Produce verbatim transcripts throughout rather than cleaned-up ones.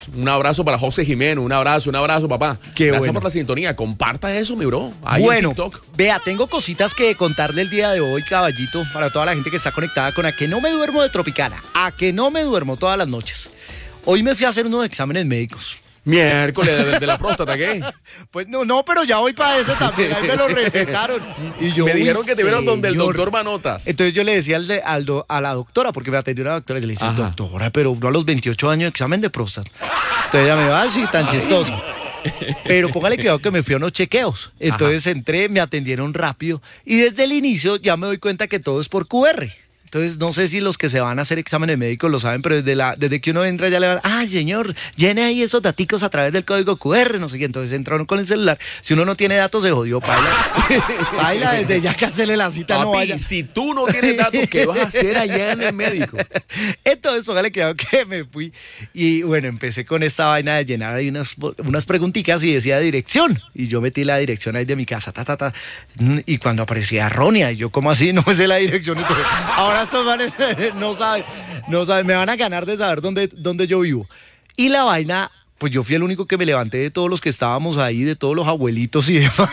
Un abrazo para José Jiménez, un abrazo, un abrazo, papá. Qué Gracias bueno. por la sintonía. Comparta eso, mi bro. Ahí Bueno, en TikTok. vea, tengo cositas que contarle el día de hoy, caballito, para toda la gente que está conectada con A que no me duermo de Tropicana, A que no me duermo todas las noches. Hoy me fui a hacer unos exámenes médicos. Miércoles de, de la próstata, ¿qué? Pues no, no, pero ya voy para eso también, ahí me lo recetaron. Y yo, me dijeron uy, que te vieron donde el señor. doctor Manotas. Entonces yo le decía al de, al do- a la doctora, porque me atendió una doctora, y le decía, Ajá. doctora, pero uno a los veintiocho años examen de próstata. Entonces ella me va así, tan chistoso. Pero póngale cuidado que me fui a unos chequeos. Entonces entré, me atendieron rápido y desde el inicio ya me doy cuenta que todo es por Q R. Entonces, no sé si los que se van a hacer exámenes médicos lo saben, pero desde, la, desde que uno entra ya le van, ay, señor, llene ahí esos daticos a través del código Q R, no sé qué. Entonces entraron con el celular. Si uno no tiene datos, se jodió, paila. Paila, desde ya cancele la cita, Papi, no vaya. si tú no tienes datos, ¿qué vas a hacer allá en el médico? Entonces, póngale cuidado que me fui. Y bueno, empecé con esta vaina de llenar ahí unas, unas preguntitas y decía dirección. Y yo metí la dirección ahí de mi casa, ta, ta, ta. Y cuando aparecía errónea, y yo, ¿cómo así? No me sé la dirección. Entonces, ahora estos manes no saben, no saben, me van a ganar de saber dónde, dónde yo vivo. Y la vaina, pues yo fui el único que me levanté de todos los que estábamos ahí, de todos los abuelitos y demás.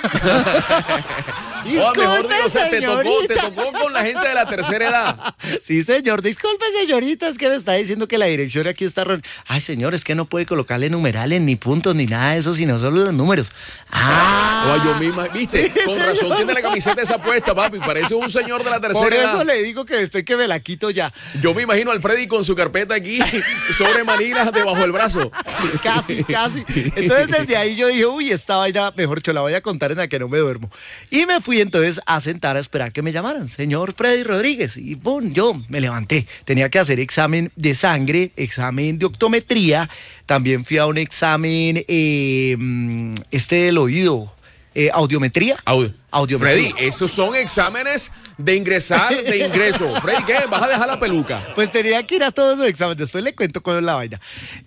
O mejor Disculpe, dicho, o sea, te tocó, te señorita. tocó con la gente de la tercera edad. Sí, señor. Disculpe, señorita, es que me está diciendo que la dirección aquí está errónea. Ay, señor, es que no puede colocarle numerales, ni puntos, ni nada de eso, sino solo los números. Ah. O yo misma, viste, Sí, con señor. razón tiene la camiseta esa puesta, papi. Parece un señor de la tercera Por eso edad. le digo que estoy que me la quito ya. Yo me imagino al Freddy con su carpeta aquí sobre manilas debajo del brazo. Casi, casi. Entonces desde ahí yo dije, uy, esta vaina, mejor yo la voy a contar en la que no me duermo. Y me fui entonces a sentar a esperar que me llamaran. Señor Freddy Rodríguez. Y pum, yo me levanté. Tenía que hacer examen de sangre, examen de optometría. También fui a un examen, eh, mm, este del oído, eh, audiometría. Audio. Audiometría. Freddy, esos son exámenes de ingresar, de ingreso. Freddy, ¿qué? ¿Vas a dejar la peluca? Pues tenía que ir a todos los exámenes, después le cuento cuál es la vaina.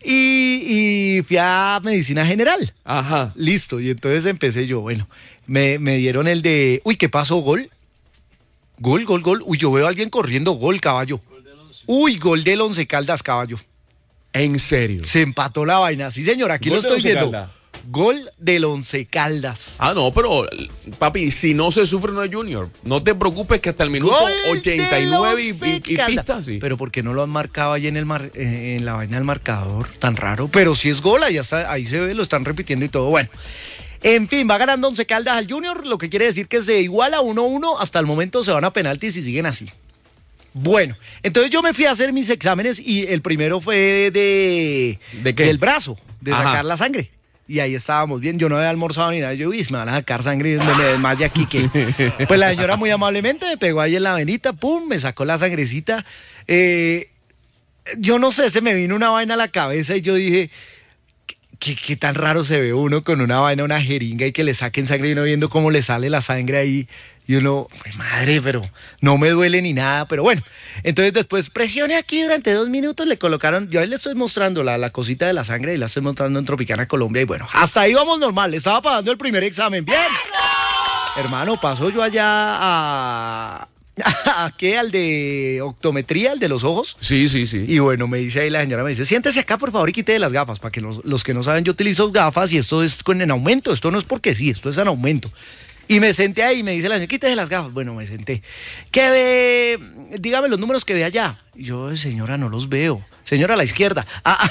Y, y fui a medicina general. Ajá. Listo, y entonces empecé yo, bueno, me, me dieron el de, uy, ¿qué pasó? ¿Gol? Gol, gol, gol. Uy, yo veo a alguien corriendo, gol, caballo. Uy, gol del Once Caldas, caballo. ¿En serio? Se empató la vaina, sí señor, aquí Gol lo del estoy Once viendo. Caldas. Gol del Once Caldas. Ah, no, pero, papi, si no se sufre no es Junior. No te preocupes que hasta el minuto Gol ochenta y del nueve y, Once y, y Caldas. pista, sí. Pero ¿por qué no lo han marcado ahí en el mar, eh, en la vaina del marcador? Tan raro. Pero si es gol, ahí, está, ahí se ve, lo están repitiendo y todo. Bueno, en fin, va ganando Once Caldas al Junior, lo que quiere decir que se iguala uno a uno. Hasta el momento se van a penaltis y siguen así. Bueno, entonces yo me fui a hacer mis exámenes y el primero fue de... ¿De qué? Del brazo, de Ajá. sacar la sangre. Y ahí estábamos bien, yo no había almorzado ni nada, yo, uy, me van a sacar sangre y me me desmaye aquí, que... Pues la señora muy amablemente me pegó ahí en la venita, pum, me sacó la sangrecita. Eh, yo no sé, se me vino una vaina a la cabeza y yo dije... ¿Qué, qué tan raro se ve uno con una vaina, una jeringa y que le saquen sangre y uno viendo cómo le sale la sangre ahí? Y uno, pues madre, pero no me duele ni nada, pero bueno. Entonces después presione aquí durante dos minutos, le colocaron, yo ahí le estoy mostrando la, la cosita de la sangre y la estoy mostrando en Tropicana, Colombia, y bueno, hasta ahí vamos normal, le estaba pagando el primer examen, bien. Hermano, paso yo allá a... ¿A qué? ¿Al de optometría, al de los ojos? Sí, sí, sí. Y bueno, me dice ahí la señora, me dice, siéntese acá por favor y quite las gafas, para que los, los que no saben, yo utilizo gafas y esto es con en aumento, esto no es porque sí, esto es en aumento. Y me senté ahí y me dice la señora, quítese las gafas. Bueno, me senté. ¿Qué ve? Dígame los números que ve allá. Y yo, señora, no los veo. Señora, a la izquierda. Ah,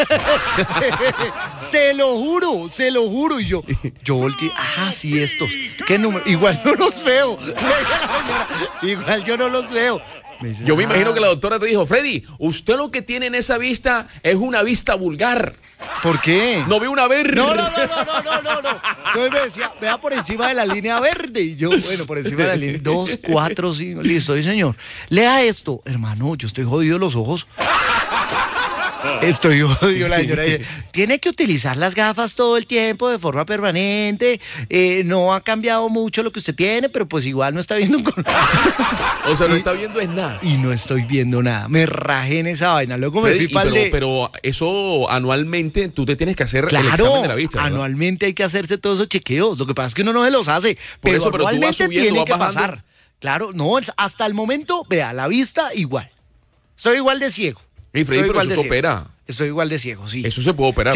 se lo juro, se lo juro. Y yo, yo volteé, ah, sí, estos. ¿Qué número? Igual no los veo. Le dije a la señora, igual yo no los veo. Me dice, Yo me ah. imagino que la doctora te dijo, Freddy, usted lo que tiene en esa vista es una vista vulgar. ¿Por qué? No ve una verde. No, no, no, no, no, no, no, no. Entonces me decía, vea por encima de la línea verde. Y yo, bueno, por encima de la línea. Dos, cuatro, cinco. Listo, sí, señor. Lea esto. Hermano, yo estoy jodido los ojos. Estoy jodido, la señora dice, tiene que utilizar las gafas todo el tiempo de forma permanente, eh, no ha cambiado mucho lo que usted tiene, pero pues igual no está viendo un con... O sea, no está viendo es nada. Y no estoy viendo nada, me rajé en esa vaina, luego me Freddy, fui para pero, de... pero eso anualmente tú te tienes que hacer el Claro, examen de la vista, ¿verdad? anualmente hay que hacerse todos esos chequeos, lo que pasa es que uno no se los hace, Por pero eso, pero tú vas anualmente subiendo, tiene vas que bajando. pasar. Claro, no, hasta el momento, vea, la vista igual, soy igual de ciego. Y Freddy, Soy pero igual eso de se ciego. opera. Estoy igual de ciego, sí. Eso se puede operar.